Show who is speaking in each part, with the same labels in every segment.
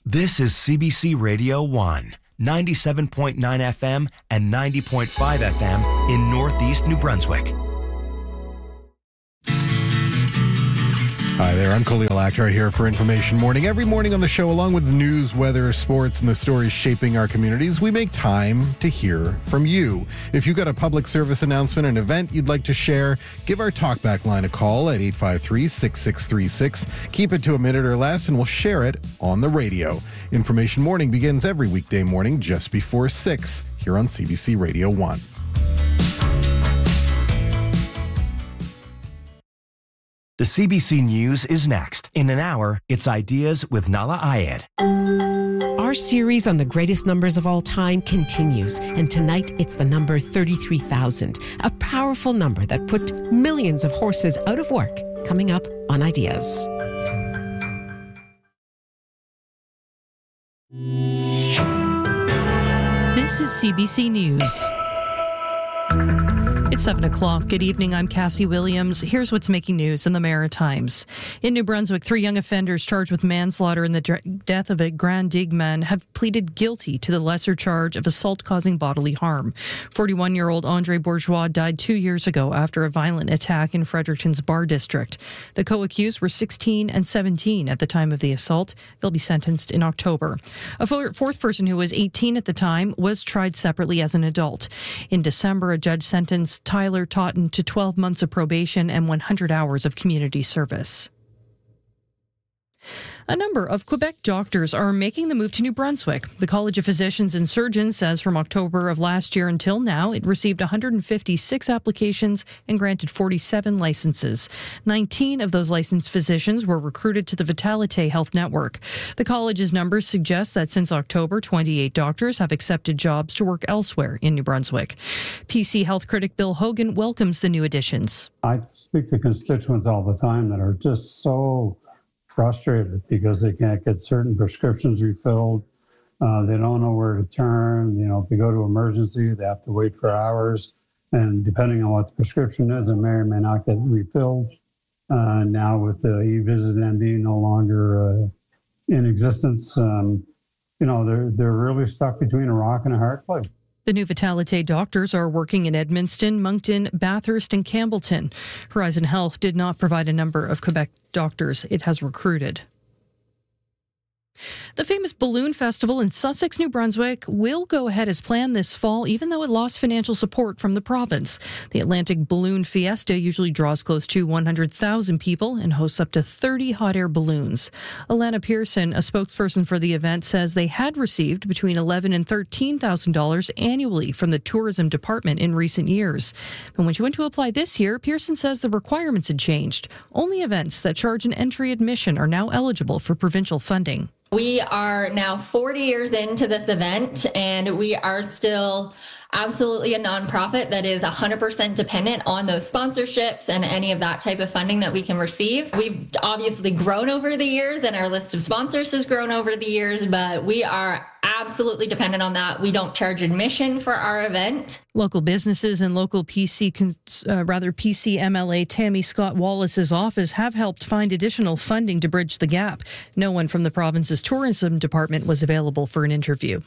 Speaker 1: This is CBC Radio 1, 97.9 FM and 90.5 FM in Northeast New Brunswick.
Speaker 2: Hi there, I'm Khalil Akhtar here for Information Morning. Every morning on the show, along with the news, weather, sports, and the stories shaping our communities, we make time to hear from you. If you've got a public service announcement, an event you'd like to share, give our talkback line a call at 853-6636. Keep it to a minute or less, and we'll share it on the radio. Information Morning begins every weekday morning just before 6 here on CBC Radio 1.
Speaker 1: The CBC News is next. In an hour, it's Ideas with Nala Ayed.
Speaker 3: Our series on the greatest numbers of all time continues, and tonight it's the number 33,000, a powerful number that put millions of horses out of work. Coming up on Ideas.
Speaker 4: This is CBC News. It's 7 o'clock. Good evening. I'm Cassie Williams. Here's what's making news in the Maritimes. In New Brunswick, 3 young offenders charged with manslaughter in the death of a Grand Digue man have pleaded guilty to the lesser charge of assault causing bodily harm. 41-year-old Andre Bourgeois died 2 years ago after a violent attack in Fredericton's Bar District. The co-accused were 16 and 17 at the time of the assault. They'll be sentenced in October. A fourth person who was 18 at the time was tried separately as an adult. In December, a judge sentenced Tyler Totten to 12 months of probation and 100 hours of community service. A number of Quebec doctors are making the move to New Brunswick. The College of Physicians and Surgeons says from October of last year until now, it received 156 applications and granted 47 licenses. 19 of those licensed physicians were recruited to the Vitalite Health Network. The college's numbers suggest that since October, 28 doctors have accepted jobs to work elsewhere in New Brunswick. PC health critic Bill Hogan welcomes the new additions.
Speaker 5: I speak to constituents all the time that are just so frustrated because they can't get certain prescriptions refilled. They don't know where to turn. If they go to emergency, they have to wait for hours. And depending on what the prescription is, it may or may not get refilled. Now with the eVisit MD no longer in existence, they're really stuck between a rock and a hard place.
Speaker 4: The new Vitalite doctors are working in Edmundston, Moncton, Bathurst, and Campbellton. Horizon Health did not provide a number of Quebec doctors it has recruited. The famous Balloon Festival in Sussex, New Brunswick will go ahead as planned this fall, even though it lost financial support from the province. The Atlantic Balloon Fiesta usually draws close to 100,000 people and hosts up to 30 hot air balloons. Alana Pearson, a spokesperson for the event, says they had received between $11,000 and $13,000 annually from the tourism department in recent years. But when she went to apply this year, Pearson says the requirements had changed. Only events that charge an entry admission are now eligible for provincial funding.
Speaker 6: We are now 40 years into this event, and we are still absolutely a nonprofit that is 100% dependent on those sponsorships and any of that type of funding that we can receive. We've obviously grown over the years, and our list of sponsors has grown over the years, but we are absolutely dependent on that. We don't charge admission for our event.
Speaker 4: Local businesses and local PC MLA Tammy Scott Wallace's office have helped find additional funding to bridge the gap. No one from the province's tourism department was available for an interview.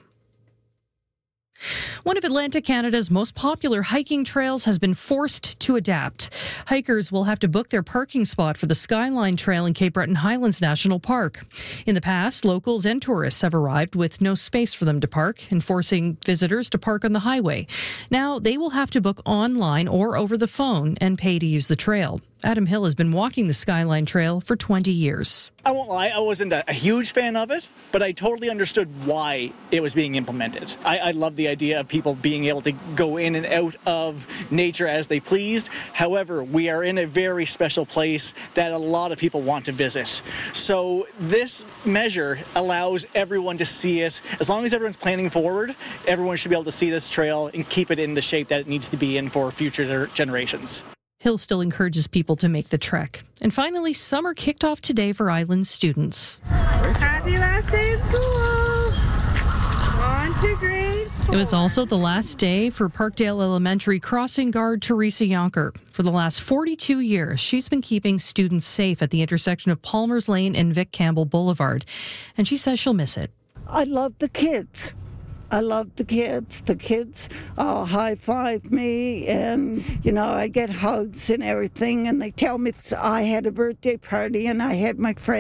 Speaker 4: One of Atlantic Canada's most popular hiking trails has been forced to adapt. Hikers will have to book their parking spot for the Skyline Trail in Cape Breton Highlands National Park. In the past, locals and tourists have arrived with no space for them to park and forcing visitors to park on the highway. Now they will have to book online or over the phone and pay to use the trail. Adam Hill has been walking the Skyline Trail for 20 years.
Speaker 7: I won't lie, I wasn't a huge fan of it, but I totally understood why it was being implemented. I love the idea of people being able to go in and out of nature as they please. However, we are in a very special place that a lot of people want to visit. So this measure allows everyone to see it. As long as everyone's planning forward, everyone should be able to see this trail and keep it in the shape that it needs to be in for future generations.
Speaker 4: Hill still encourages people to make the trek. And finally, summer kicked off today for Island students.
Speaker 8: Happy last day of school! On to grade
Speaker 4: It was also the last day for Parkdale Elementary crossing guard Teresa Yonker. For the last 42 years, she's been keeping students safe at the intersection of Palmer's Lane and Vic Campbell Boulevard. And she says she'll miss it.
Speaker 8: I love the kids. I love the kids. The kids high-five me, and, I get hugs and everything, and they tell me I had a birthday party and I had my friends